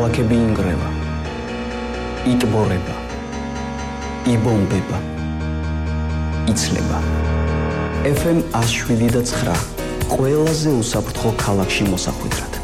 ქალაქები ინგრევა, იტბორება, იბომბება, იცლება. FM 107.9 ყველაზე უსაფრთხო ქალაქში მოსახვედრად.